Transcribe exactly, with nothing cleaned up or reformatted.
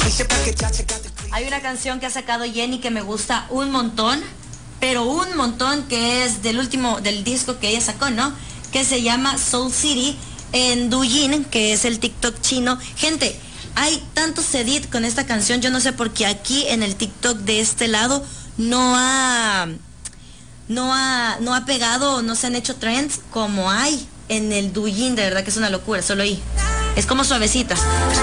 Hay una canción que ha sacado Jenny que me gusta un montón, pero un montón, que es del último, del disco que ella sacó, ¿no? Que se llama Soul City, en Douyin, que es el TikTok chino. Gente, hay tantos edits con esta canción, yo no sé por qué aquí en el TikTok de este lado no ha, no ha, no ha pegado, no se han hecho trends como hay en el Douyin, de verdad que es una locura, solo ahí. Es como suavecita.